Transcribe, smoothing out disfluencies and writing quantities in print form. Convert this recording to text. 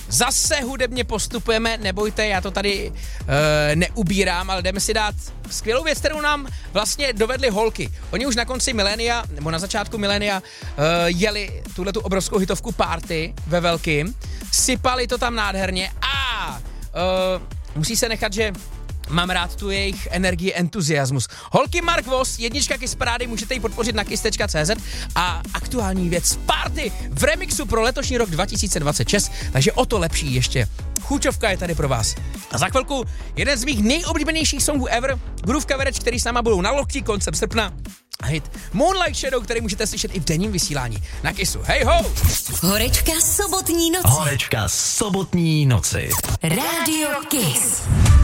zase hudebně postupujeme, nebojte, já to tady neubírám, ale jdeme si dát skvělou věc, kterou nám vlastně dovedly holky. Oni už na konci milénia, nebo na začátku milénia jeli tuhletu obrovskou hitovku Party ve velkým, sypali to tam nádherně a musí se nechat, že mám rád tu jejich energii, entuziasmus. Holky Mark Voss, jednička Kiss Parády, můžete ji podpořit na kiss.cz a aktuální věc Party v remixu pro letošní rok 2026, takže o to lepší ještě. Chuťovka je tady pro vás. A za chvilku jeden z mých nejoblíbenějších songů ever, Groove Coverage, který s náma budou na lokti koncem srpna. A hit Moonlight Shadow, který můžete slyšet i v denním vysílání na Kissu. Hej ho! Horečka sobotní noci. Horečka sobotní noci. Rádio Kiss.